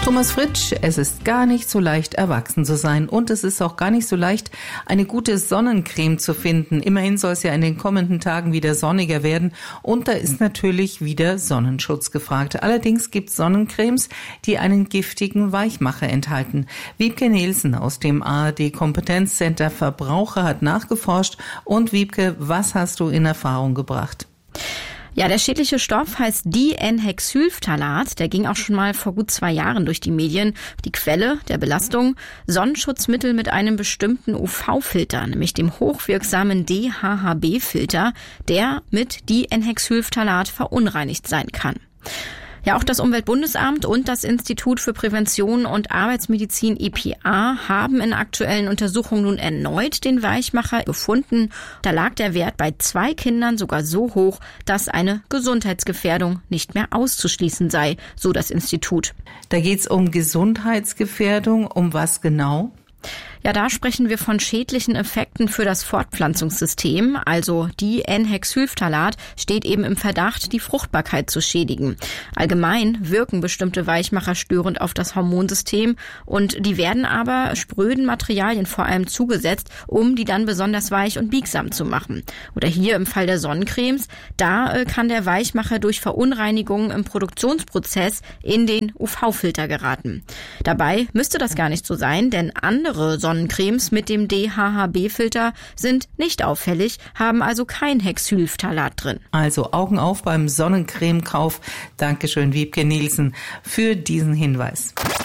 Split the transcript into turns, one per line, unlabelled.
Thomas Fritsch, es ist gar nicht so leicht, erwachsen zu sein. Und es ist auch gar nicht so leicht, eine gute Sonnencreme zu finden. Immerhin soll es ja in den kommenden Tagen wieder sonniger werden. Und da ist natürlich wieder Sonnenschutz gefragt. Allerdings gibt es Sonnencremes, die einen giftigen Weichmacher enthalten. Wiebke Nielsen aus dem ARD-Kompetenzcenter Verbraucher hat nachgeforscht. Und Wiebke, was hast du in Erfahrung gebracht?
Ja, der schädliche Stoff heißt Dienhexylphthalat. Der ging auch schon mal vor gut 2 Jahren durch die Medien. Die Quelle der Belastung: Sonnenschutzmittel mit einem bestimmten UV-Filter, nämlich dem hochwirksamen DHHB-Filter, der mit Dienhexylphthalat verunreinigt sein kann. Ja, auch das Umweltbundesamt und das Institut für Prävention und Arbeitsmedizin IPA haben in aktuellen Untersuchungen nun erneut den Weichmacher gefunden. Da lag der Wert bei 2 Kindern sogar so hoch, dass eine Gesundheitsgefährdung nicht mehr auszuschließen sei, so das Institut.
Da geht's um Gesundheitsgefährdung. Um was genau?
Ja, da sprechen wir von schädlichen Effekten für das Fortpflanzungssystem. Also Dienhexylphthalat steht eben im Verdacht, die Fruchtbarkeit zu schädigen. Allgemein wirken bestimmte Weichmacher störend auf das Hormonsystem und die werden aber spröden Materialien vor allem zugesetzt, um die dann besonders weich und biegsam zu machen. Oder hier im Fall der Sonnencremes, da kann der Weichmacher durch Verunreinigungen im Produktionsprozess in den UV-Filter geraten. Dabei müsste das gar nicht so sein, denn andere Sonnencremes mit dem DHHB-Filter sind nicht auffällig, haben also kein Hexylphthalat drin.
Also Augen auf beim Sonnencremekauf. Dankeschön, Wiebke Nielsen, für diesen Hinweis.